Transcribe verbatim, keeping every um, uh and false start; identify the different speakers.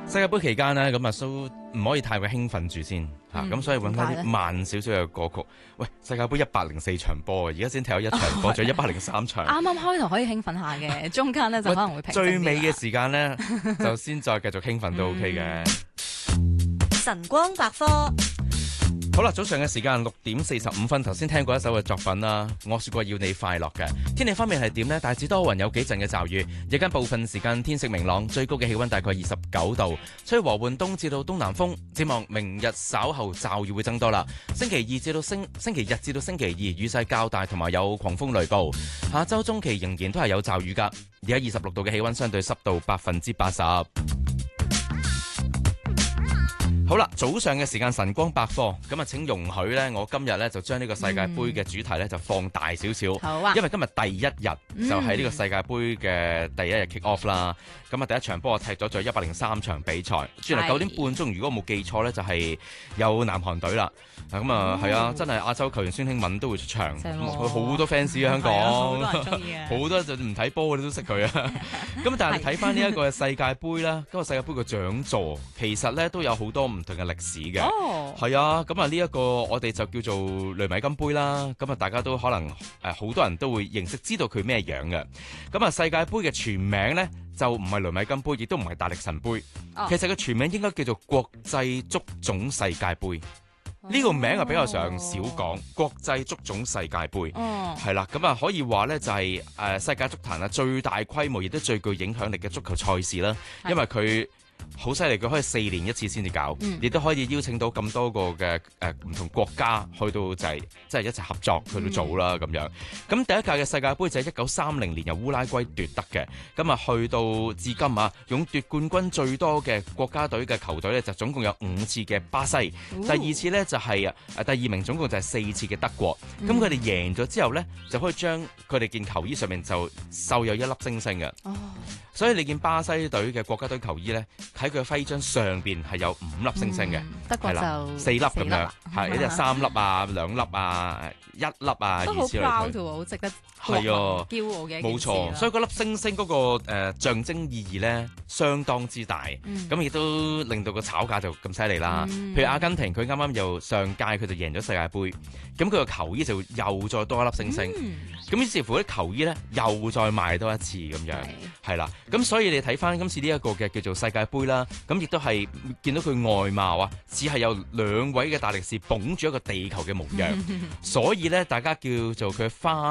Speaker 1: 世界盃期間呢，咁啊都唔可以太過興奮住先嚇，咁、嗯、所以揾翻啲慢少少嘅歌曲。喂，世界盃一百零四場波，而家先踢咗一場波，仲有一百零三場。
Speaker 2: 啱啱開頭可以興奮下嘅，中間呢就可能會平靜啲。
Speaker 1: 最尾嘅時間呢，就先再繼續興奮都 OK 嘅。
Speaker 3: 晨光百科。
Speaker 1: 好啦，早上嘅時間六點四十五分，頭先聽過一首嘅作品啦。我說過要你快樂嘅。天氣方面係點呢？大致多雲，有幾陣嘅驟雨，日間部分時間天色明朗，最高嘅氣溫大概二十九度，吹和緩東至到東南風。展望明日稍後驟雨會增多啦。星期二至到星星期日至到星期二雨勢較大，同埋有狂風雷暴。下周中期仍然都係有驟雨噶。而家二十六度嘅氣溫，相對濕度百分之八十。好啦，早上嘅時間晨光百科，咁啊請容許呢，我今日呢就將呢個世界盃嘅主題呢就放大少少，
Speaker 2: 好啊，
Speaker 1: 因為今日第一日就係呢個世界盃嘅第一日 kick off 啦。咁啊第一場波我踢咗咗一百零三場比賽，轉嚟九點半鐘，如果冇記錯呢，就係有南韓隊啦。咁啊係啊，真係亞洲球員孫興敏都會出場，佢好多 fans 啊香港，好多人中意啊，好多就唔睇波嘅都識佢啊。咁但係你睇翻呢一個世界盃啦，嗰個世界盃嘅獎座其實呢都有好多唔同嘅歷史嘅，係、oh. 啊，咁啊呢一個我哋就叫做雷米金杯啦，咁啊大家都可能誒好、呃、多人都會認識知道佢咩樣嘅，咁啊世界盃嘅全名呢，就唔係雷米金杯，亦都唔係大力神杯，oh. 其實個全名應該叫做國際足總世界盃，呢、oh. 個名係比較上少講，國際足總世界盃，係、oh. 啦，咁啊可以話呢，就係、是、誒、呃、世界足壇啊最大規模亦都最具影響力嘅足球賽事啦，因為佢好犀利，佢可以四年一次先至搞，亦、嗯、都可以邀請到咁多個嘅誒唔同國家去到就係即係一齊合作去到做啦咁、嗯、樣。咁第一屆嘅世界盃就係一九三零年由烏拉圭奪得嘅，咁啊去到至今啊，勇奪冠軍最多嘅國家隊嘅球隊咧就總共有五次嘅巴西，哦、第二次咧就係誒第二名總共就係四次嘅德國。咁佢哋贏咗之後咧，就可以將佢哋件球衣上面就繡有一粒星星嘅。哦，所以你見巴西隊嘅國家隊球衣咧，喺佢嘅徽章上邊係有五粒星星嘅、嗯，德國就四粒咁樣，係一隻三粒啊、兩粒啊、一粒啊，
Speaker 2: 都好 proud 好值得係啊，驕傲嘅，冇錯。
Speaker 1: 所以嗰粒星星嗰、那個誒、呃、象徵意義咧，相當之大。咁、嗯、亦都令到個炒價就咁犀利啦。嗯、譬如阿根廷，佢啱啱又上屆佢就贏咗世界盃，咁佢個球衣就又再多一粒星星。咁、嗯、於是乎啲球衣咧又再賣多一次咁樣，係啦。咁所以你睇翻今次呢一個嘅叫做世界盃啦，咁亦都係見到佢外貌啊，只係有兩位嘅大力士捧住一個地球嘅模樣，所以咧大家叫做佢花